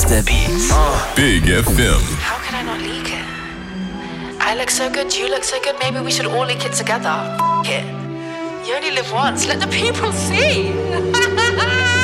Mr. Beats. Big FM. How can I not leak it? I look so good, you look so good, maybe we should all leak it together. F it. You only live once, let the people see.